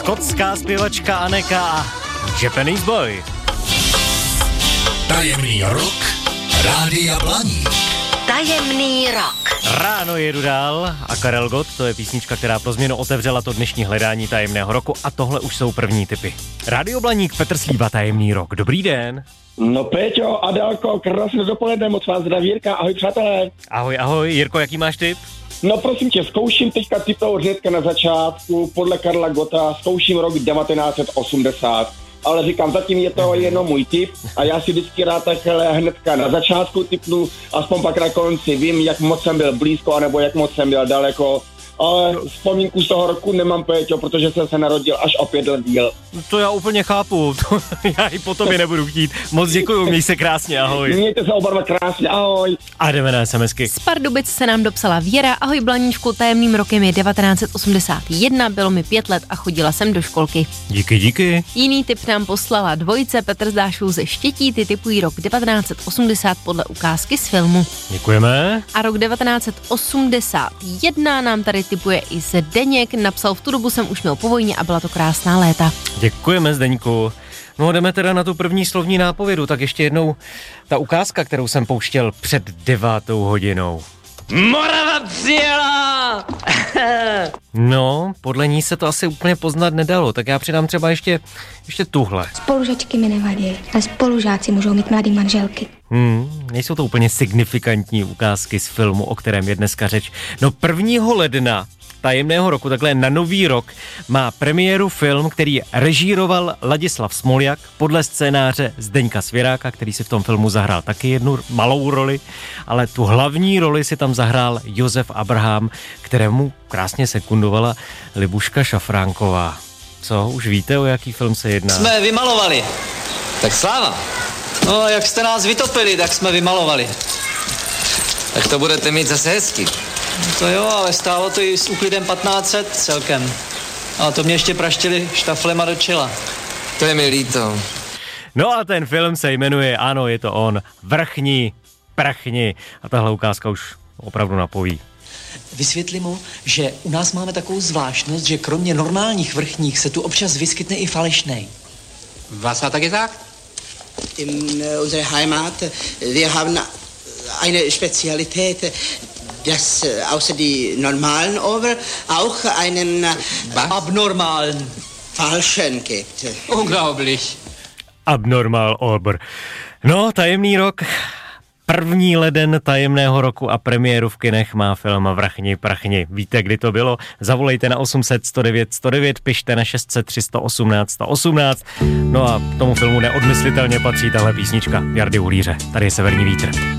Skotská zpěvačka Aneka a Japanese Boy. Tajemný rok Rádia Blaník. Tajemný rok. Ráno jedu dál a Karel Gott, to je písnička, která pro změnu otevřela to dnešní hledání tajemného roku a tohle už jsou první tipy. Rádio Blaník, Petr Slíba, Tajemný rok. Dobrý den. No Péťo, Adélko, krásné dopoledne, moc vás zdraví Jirka, ahoj přátelé. Ahoj, Jirko, jaký máš tip? No prosím tě, zkouším teďka tipnout hnedka na začátku, podle Karla Gotta, zkouším rok 1980. Ale říkám, zatím je to jenom můj tip a já si vždycky rád takhle hnedka na začátku tipnu, aspoň pak na konci vím, jak moc jsem byl blízko, anebo jak moc jsem byl daleko. Ale vzpomínku z toho roku nemám, Péťo, protože jsem se narodil až o 5 let díl. To já úplně chápu, já i po tobě nebudu chtít. Moc děkuju, měj se krásně, ahoj. Mějte se oba dva krásně, ahoj. A jdeme na SMSky. Z Pardubic se nám dopsala Věra. Ahoj Blaníčku, tajemným rokem je 1981, bylo mi 5 let a chodila jsem do školky. Díky. Jiný tip nám poslala dvojice Petr z Dášů ze Štětí, ty tipují rok 1980 podle ukázky z filmu. Děkujeme. A rok 1981 nám tady tipuje i Zdeněk, napsal v tu dobu jsem už měl po vojně a byla to krásná léta. Děkujeme, Zdeňku. No a jdeme teda na tu první slovní nápovědu, tak ještě jednou ta ukázka, kterou jsem pouštěl před 9 hodinou. Morava přijela! No, podle ní se to asi úplně poznat nedalo, tak já přidám třeba ještě tuhle. Spolužačky mi nevadí, ale spolužáci můžou mít mladý manželky. Nejsou to úplně signifikantní ukázky z filmu, o kterém je dneska řeč. No 1. ledna tajemného roku, takhle na nový rok, má premiéru film, který režíroval Ladislav Smoljak podle scénáře Zdeňka Svěráka, který si v tom filmu zahrál taky jednu malou roli, ale tu hlavní roli si tam zahrál Josef Abraham, kterému krásně sekundovala Libuška Šafránková. Co, už víte, o jaký film se jedná? Jsme vymalovali. Tak sláva. No, jak jste nás vytopili, tak jsme vymalovali. Tak to budete mít zase hezky. To jo, ale stálo to i s úklidem 1500 celkem. A to mě ještě praštili štaflema do čela. To je mi líto. No a ten film se jmenuje, ano, je to on, Vrchni, prchni. A tahle ukázka už opravdu napoví. Vysvětli mu, že u nás máme takovou zvláštnost, že kromě normálních vrchních se tu občas vyskytne i falešnej. Was hat er gesagt? In unserer Heimat, wir haben eine Spezialität, dass außer die normalen Ober auch einen abnormalen falschen gibt. Unglaublich. Abnormal Ober. No, tajemný rok. 1. leden tajemného roku a premiéru v kinech má film Vrchni prchni. Víte, kdy to bylo? Zavolejte na 800 109 109, pište na 600 318 118. No a k tomu filmu neodmyslitelně patří tahle písnička Jardy Hulíře. Tady je Severní vítr.